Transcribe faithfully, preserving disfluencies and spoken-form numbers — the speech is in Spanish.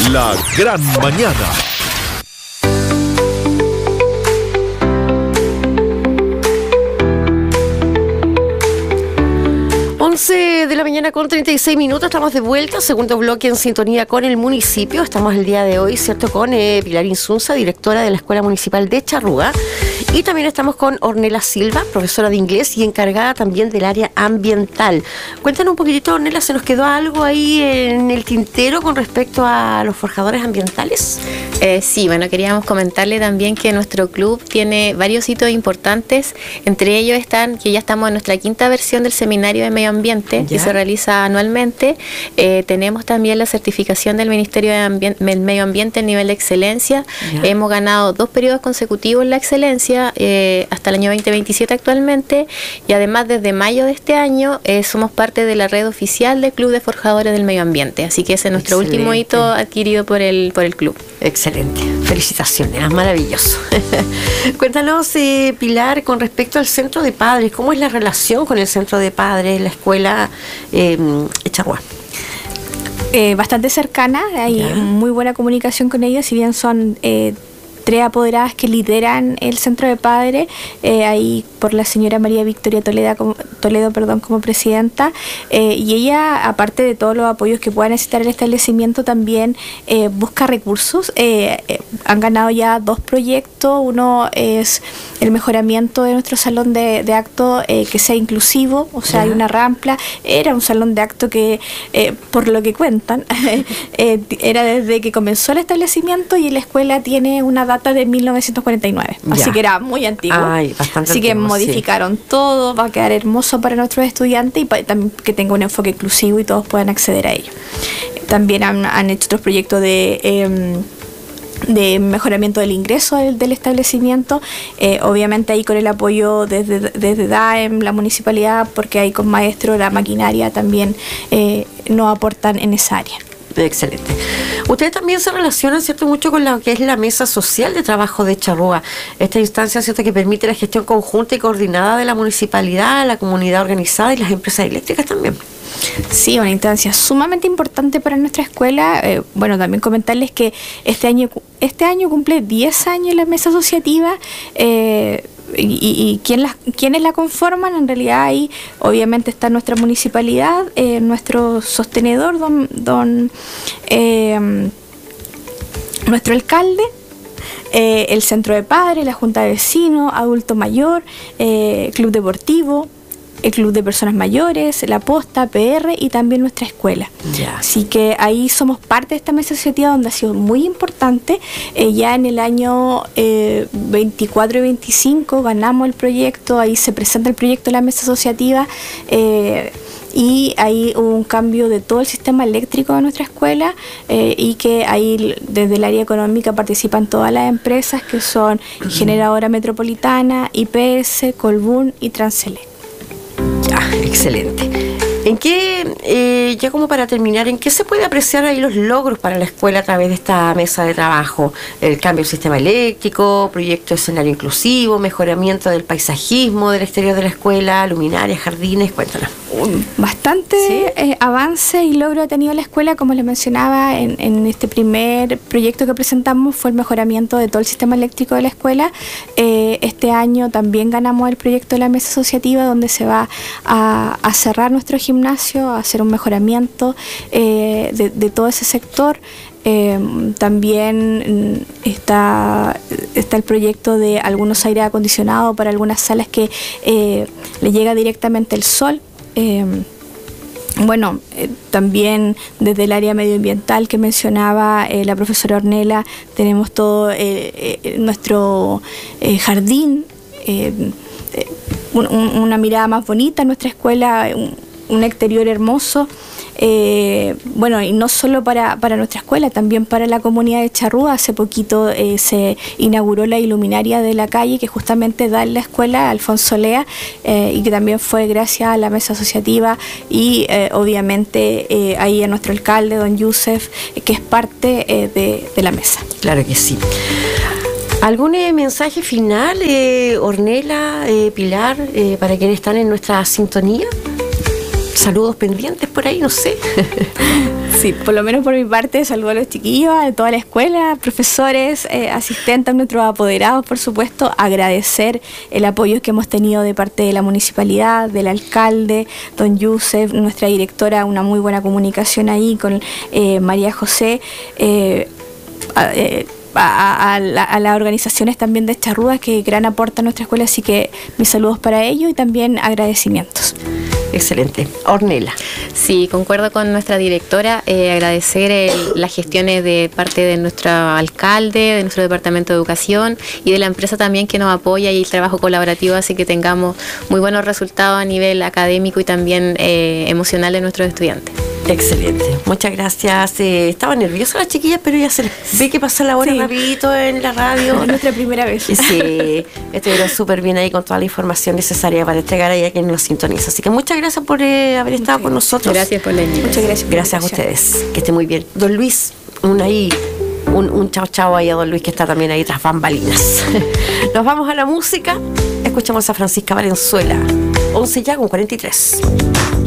La gran mañana. once de la mañana con treinta y seis minutos, estamos de vuelta, segundo bloque en sintonía con el municipio. Estamos el día de hoy, ¿cierto?, con eh, Pilar Insunza, directora de la Escuela Municipal de Charrúa. Y también estamos con Ornella Silva, profesora de inglés y encargada también del área ambiental. Cuéntanos un poquitito, Ornella, ¿se nos quedó algo ahí en el tintero con respecto a los forjadores ambientales? Eh, sí, bueno, queríamos comentarle también que nuestro club tiene varios hitos importantes. Entre ellos están que ya estamos en nuestra quinta versión del Seminario de Medio Ambiente, ¿ya?, que se realiza anualmente. Eh, tenemos también la certificación del Ministerio de Ambien- del Medio Ambiente en nivel de excelencia. ¿Ya? Hemos ganado dos periodos consecutivos en la excelencia, eh, hasta el año veinte veintisiete actualmente, y además desde mayo de este año eh, somos parte de la red oficial del Club de Forjadores del Medio Ambiente. Así que ese es nuestro Excelente. último hito adquirido por el, por el club. Excelente, felicitaciones, maravilloso. Cuéntanos, eh, Pilar, con respecto al centro de padres, ¿cómo es la relación con el centro de padres, la escuela eh, Charrúa? Eh, bastante cercana, hay ya. muy buena comunicación con ellos, si bien son eh, tres apoderadas que lideran el centro de padres, eh, ahí por la señora María Victoria Toledo como, Toledo, perdón, como presidenta, eh, y ella, aparte de todos los apoyos que pueda necesitar el establecimiento, también eh, busca recursos. Eh, eh, han ganado ya dos proyectos. Uno es el mejoramiento de nuestro salón de, de acto, eh, que sea inclusivo, o sea, yeah. hay una rampa. Era un salón de acto que, eh, por lo que cuentan, eh, era desde que comenzó el establecimiento, y la escuela tiene una data de mil novecientos cuarenta y nueve, yeah. así que era muy antiguo. Ay, bastante así antiguo, que modificaron sí. todo, va a quedar hermoso para nuestros estudiantes, y pa- también que tenga un enfoque inclusivo y todos puedan acceder a ello. También han, han hecho otros proyectos de... Eh, de mejoramiento del ingreso del, del establecimiento, eh, obviamente ahí con el apoyo desde, desde D A E M, la municipalidad, porque ahí con maestro, la maquinaria también eh, nos aportan en esa área. Excelente. Ustedes también se relacionan, ¿cierto?, mucho con lo que es la mesa social de trabajo de Charrúa, esta instancia, ¿cierto?, que permite la gestión conjunta y coordinada de la municipalidad, la comunidad organizada y las empresas eléctricas también. Sí, una instancia sumamente importante para nuestra escuela. Eh, bueno, también comentarles que este año este año cumple diez años la mesa asociativa, eh, y, y ¿quién las, quiénes la conforman. En realidad ahí obviamente está nuestra municipalidad, eh, nuestro sostenedor, don, don eh, nuestro alcalde, eh, el centro de padres, la junta de vecinos, adulto mayor, eh, club deportivo, el Club de Personas Mayores, la Posta, P R y también nuestra escuela. Yeah. Así que ahí somos parte de esta mesa asociativa, donde ha sido muy importante. Eh, ya en el año eh, veinticuatro y veinticinco ganamos el proyecto, ahí se presenta el proyecto de la mesa asociativa, eh, y ahí hubo un cambio de todo el sistema eléctrico de nuestra escuela, eh, y que ahí desde el área económica participan todas las empresas, que son uh-huh. Generadora Metropolitana, I P S, Colbún y Transelec. Ah, excelente. ¿En qué, eh, ya como para terminar, en qué se puede apreciar ahí los logros para la escuela a través de esta mesa de trabajo? El cambio del sistema eléctrico, proyecto de escenario inclusivo, mejoramiento del paisajismo del exterior de la escuela, luminarias, jardines, cuéntanos. Bastante ¿Sí? eh, avance y logro ha tenido la escuela, como les mencionaba en, en este primer proyecto que presentamos, fue el mejoramiento de todo el sistema eléctrico de la escuela. Eh, este año también ganamos el proyecto de la mesa asociativa, donde se va a, a cerrar nuestro gimnasio, a hacer un mejoramiento eh, de, de todo ese sector. Eh, también está, está el proyecto de algunos aire acondicionados para algunas salas que eh, le llega directamente el sol. Eh, bueno, eh, también desde el área medioambiental que mencionaba eh, la profesora Ornella, tenemos todo eh, eh, nuestro eh, jardín, eh, eh, un, un, una mirada más bonita en nuestra escuela, un, un exterior hermoso. Eh, bueno, y no solo para, para nuestra escuela, también para la comunidad de Charrúa. Hace poquito eh, se inauguró la iluminaria de la calle, que justamente da en la escuela Alfonso Lea, eh, y que también fue gracias a la mesa asociativa y eh, obviamente eh, ahí a nuestro alcalde, don Yusef, eh, que es parte eh, de, de la mesa. Claro que sí. ¿Algún eh, mensaje final, eh, Ornella, eh, Pilar, eh, para quienes están en nuestra sintonía? saludos pendientes por ahí, no sé. Sí, por lo menos por mi parte, saludo a los chiquillos, a toda la escuela, profesores, eh, asistentes, a nuestros apoderados, por supuesto, agradecer el apoyo que hemos tenido de parte de la municipalidad, del alcalde, don Yusef, nuestra directora, una muy buena comunicación ahí con eh, María José, eh, eh, A, a, la, a las organizaciones también de Charrúa que gran aporta a nuestra escuela, así que mis saludos para ellos y también agradecimientos. Excelente. Ornella. Sí, concuerdo con nuestra directora, eh, agradecer el, las gestiones de parte de nuestro alcalde, de nuestro departamento de educación y de la empresa también que nos apoya y el trabajo colaborativo, así que tengamos muy buenos resultados a nivel académico y también eh, emocional de nuestros estudiantes. Excelente, muchas gracias. Eh, estaba nerviosa la chiquilla, pero ya se les ve que pasa la hora sí. rapidito en la radio. Es nuestra primera vez. Sí, estuvieron súper bien ahí con toda la información necesaria para entregar ahí a quien nos sintoniza. Así que muchas gracias por eh, haber estado con nosotros. Gracias por la invitación. Muchas gracias. Gracias a ustedes. Que esté muy bien. Don Luis, un ahí, un, un chao chao ahí a don Luis que está también ahí tras bambalinas. Nos vamos a la música. Escuchamos a Francisca Valenzuela. once ya con cuarenta y tres.